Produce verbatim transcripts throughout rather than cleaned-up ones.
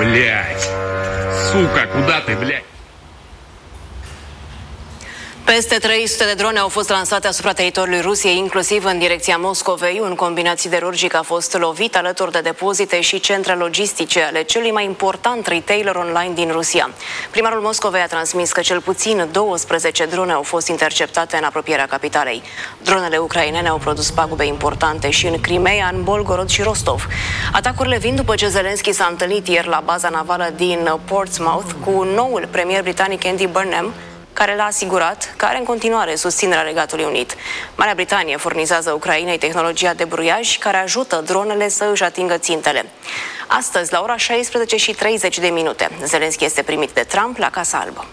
Блядь. Сука, куда ты, блядь? Peste trei sute de drone au fost lansate asupra teritoriului Rusiei, inclusiv în direcția Moscovei. Un combinat siderurgic a fost lovit alături de depozite și centre logistice ale celui mai important retailer online din Rusia. Primarul Moscovei a transmis că cel puțin douăsprezece drone au fost interceptate în apropierea capitalei. Dronele ucrainene au produs pagube importante și în Crimea, în Bolgorod și Rostov. Atacurile vin după ce Zelensky s-a întâlnit ieri la baza navală din Portsmouth cu noul premier britanic Andy Burnham, care l-a asigurat că are în continuare susținerea Regatului Unit. Marea Britanie furnizează Ucrainei tehnologia de bruiaj care ajută dronele să își atingă țintele. Astăzi, la ora șaisprezece și treizeci de minute, Zelensky este primit de Trump la Casa Albă.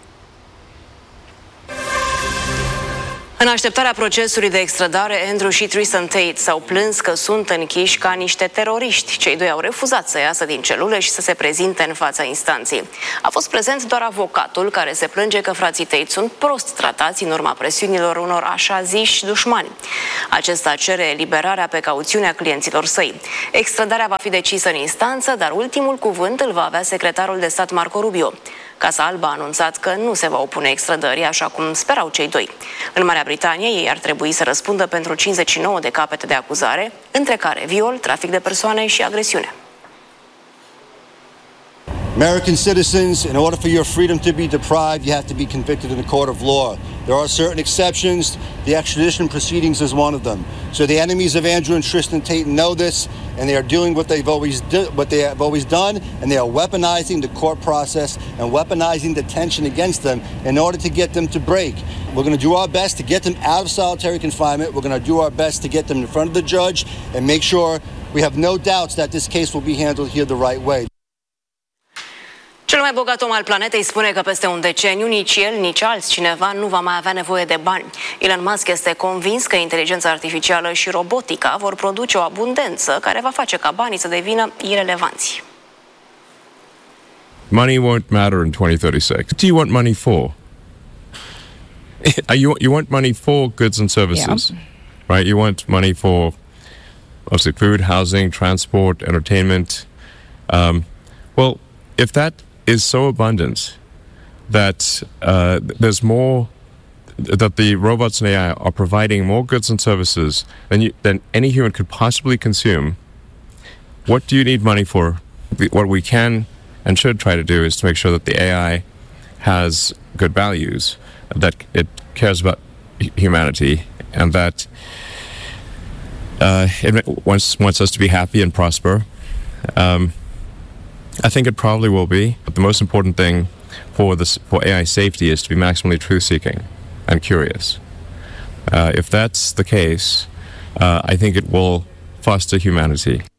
În așteptarea procesului de extradare, Andrew și Tristan Tate s-au plâns că sunt închiși ca niște teroriști. Cei doi au refuzat să iasă din celule și să se prezinte în fața instanței. A fost prezent doar avocatul, care se plânge că frații Tate sunt prost tratați în urma presiunilor unor așa ziși dușmani. Acesta cere eliberarea pe cauțiune a clienților săi. Extradarea va fi decisă în instanță, dar ultimul cuvânt îl va avea secretarul de stat Marco Rubio. Casa Albă a anunțat că nu se va opune extrădării, așa cum sperau cei doi. În Marea Britanie, ei ar trebui să răspundă pentru cincizeci și nouă de capete de acuzare, între care viol, trafic de persoane și agresiune. American citizens, in order for your freedom to be deprived, you have to be convicted in a court of law. There are certain exceptions. The extradition proceedings is one of them. So the enemies of Andrew and Tristan Tate know this, and they are doing what they've always do, what they have always done, and they are weaponizing the court process and weaponizing the tension against them in order to get them to break. We're going to do our best to get them out of solitary confinement. We're going to do our best to get them in front of the judge and make sure we have no doubts that this case will be handled here the right way. Cel mai bogat om al planetei spune că peste un deceniu nici el, nici altcineva nu va mai avea nevoie de bani. Elon Musk este convins că inteligența artificială și robotica vor produce o abundență care va face ca banii să devină irelevanți. Money won't matter in twenty thirty-six. What do you want money for? you, you want money for goods and services, yeah. Right? You want money for, obviously, food, housing, transport, entertainment. Um, well, if that is so abundant that uh, there's more, that the robots and A I are providing more goods and services than you, than any human could possibly consume, what do you need money for? What we can and should try to do is to make sure that the A I has good values, that it cares about humanity, and that uh, it wants, wants us to be happy and prosper. Um, I think it probably will be, but the most important thing for this for A I safety is to be maximally truth-seeking and curious. Uh, if that's the case, uh, I think it will foster humanity.